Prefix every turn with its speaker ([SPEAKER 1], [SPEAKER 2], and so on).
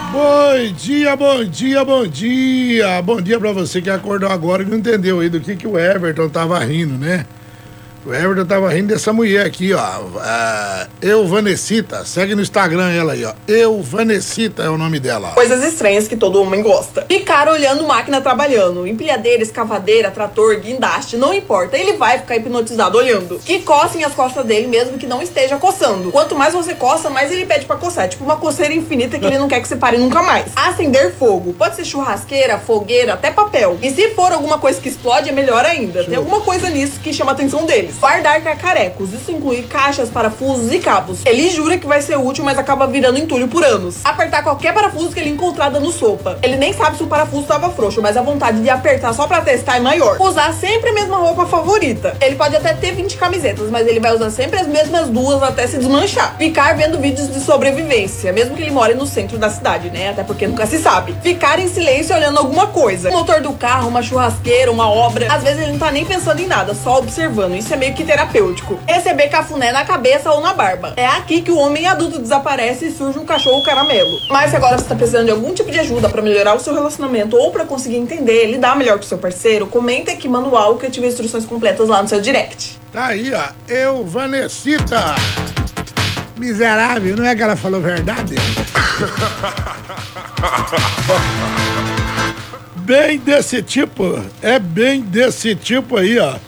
[SPEAKER 1] Bom dia, bom dia, bom dia. Bom dia pra você que acordou agora e não entendeu aí do que o Everton tava rindo, né? O Everton tava rindo dessa mulher aqui, ó. Vanessita. Segue no Instagram ela aí, ó. Vanessita é o nome dela.
[SPEAKER 2] Coisas estranhas que todo homem gosta. Ficar olhando máquina trabalhando. Empilhadeira, escavadeira, trator, guindaste, não importa. Ele vai ficar hipnotizado olhando. Que coçem as costas dele mesmo que não esteja coçando. Quanto mais você coça, mais ele pede pra coçar. É tipo uma coceira infinita que ele não quer que você pare nunca mais. Acender fogo. Pode ser churrasqueira, fogueira, até papel. E se for alguma coisa que explode, é melhor ainda. Tem alguma coisa nisso que chama a atenção dele. Guardar cacarecos, isso inclui caixas, parafusos e cabos. Ele jura que vai ser útil, mas acaba virando entulho por anos. Apertar qualquer parafuso que ele encontrar dando sopa. Ele nem sabe se o parafuso estava frouxo, mas a vontade de apertar só pra testar é maior. Usar sempre a mesma roupa favorita. Ele pode até ter 20 camisetas, mas ele vai usar sempre as mesmas duas até se desmanchar. Ficar vendo vídeos de sobrevivência, mesmo que ele more no centro da cidade, né? Até porque nunca se sabe. Ficar em silêncio olhando alguma coisa. O motor do carro, uma churrasqueira, uma obra. Às vezes ele não tá nem pensando em nada, só observando. Isso é meio que terapêutico. Receber cafuné na cabeça ou na barba. É aqui que o homem adulto desaparece e surge um cachorro caramelo. Mas se agora você tá precisando de algum tipo de ajuda pra melhorar o seu relacionamento ou pra conseguir entender, lidar melhor com o seu parceiro, comenta aqui, manda o áudio que eu tive instruções completas lá no seu direct.
[SPEAKER 1] Tá aí, ó. Vanessita. Miserável, não é que ela falou verdade? Bem desse tipo. É bem desse tipo aí, ó.